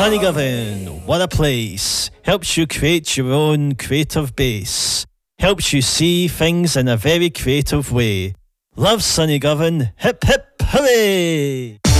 Sunnygovan, what a place. Helps you create your own creative base. Helps you see things in a very creative way. Love Sunnygovan, hip hip hooray!